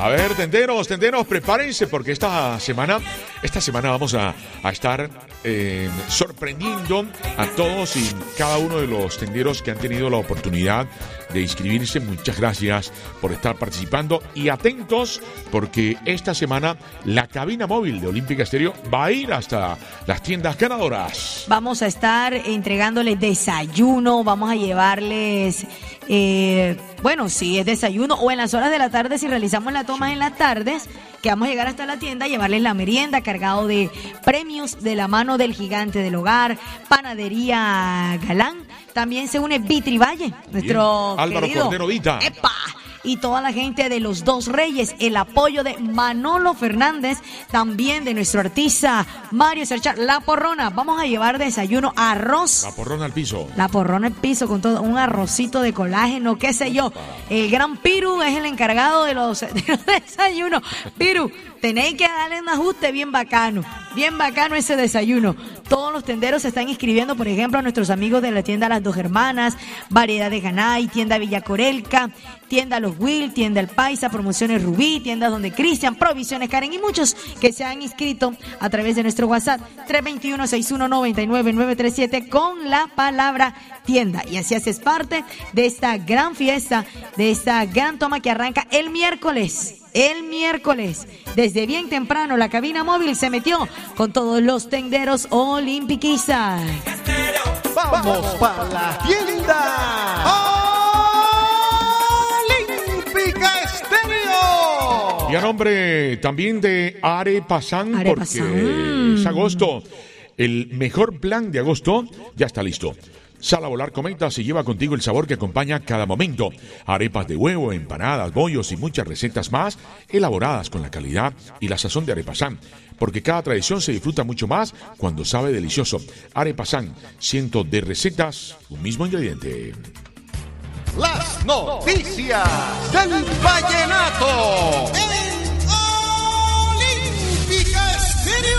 A ver, tenderos, prepárense porque esta semana vamos a estar sorprendiendo a todos y cada uno de los tenderos que han tenido la oportunidad de inscribirse. Muchas gracias por estar participando y atentos porque esta semana la cabina móvil de Olímpica Estéreo va a ir hasta las tiendas ganadoras. Vamos a estar entregándoles desayuno, vamos a llevarles, si es desayuno o en las horas de la tarde, si realizamos la toma en las tardes, que vamos a llegar hasta la tienda, llevarles la merienda cargado de premios de la mano del gigante del hogar, Panadería Galán. También se une Vitri Valle, nuestro Álvaro querido Cordero Vita. ¡Epa! Y toda la gente de Los Dos Reyes, el apoyo de Manolo Fernández, también de nuestro artista Mario Serchar. La Porrona, vamos a llevar desayuno, arroz. La Porrona al piso. La Porrona al piso con todo, un arrocito de colágeno, qué sé yo. El gran Piru es el encargado de los desayunos. Piru, tenéis que darle un ajuste bien bacano ese desayuno. Todos los tenderos se están inscribiendo, por ejemplo, a nuestros amigos de la tienda Las Dos Hermanas, Variedad de Ganay, tienda Villa Corelca, tienda Los Will, tienda El Paisa, Promociones Rubí, tiendas Donde Cristian, Provisiones Karen y muchos que se han inscrito a través de nuestro WhatsApp 321-6199-937 con la palabra tienda. Y así haces parte de esta gran fiesta, de esta gran toma que arranca el miércoles. Desde bien temprano, la cabina móvil se metió con todos los tenderos olimpiquistas. ¡Vamos para la tienda! ¡Olímpica Estéreo! Y a nombre también de Arepasán, porque es agosto. El mejor plan de agosto ya está listo. Sal a volar cometa se lleva contigo el sabor que acompaña cada momento. Arepas de huevo, empanadas, bollos y muchas recetas más elaboradas con la calidad y la sazón de Arepasán. Porque cada tradición se disfruta mucho más cuando sabe delicioso. Arepasán, cientos de recetas, un mismo ingrediente. Las noticias del vallenato en Olímpica Estéreo.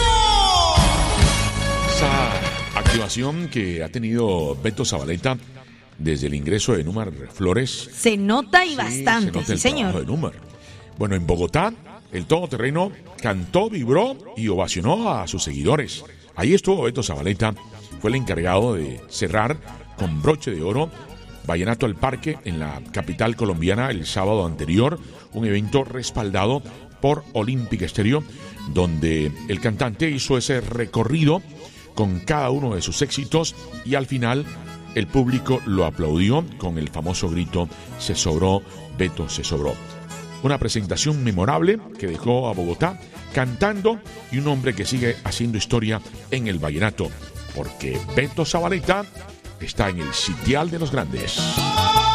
Activación que ha tenido Beto Zabaleta desde el ingreso de Númar Flores. Se nota y bastante, se nota el señor. trabajo de Númar. Bueno, en Bogotá, el todoterreno cantó, vibró y ovacionó a sus seguidores. Ahí estuvo Beto Zabaleta, fue el encargado de cerrar con broche de oro Vallenato al Parque en la capital colombiana el sábado anterior, un evento respaldado por Olímpica Estéreo, donde el cantante hizo ese recorrido con cada uno de sus éxitos y al final el público lo aplaudió con el famoso grito "Se sobró, Beto se sobró". Una presentación memorable que dejó a Bogotá cantando y un hombre que sigue haciendo historia en el vallenato, porque Beto Zabaleta está en el sitial de los grandes.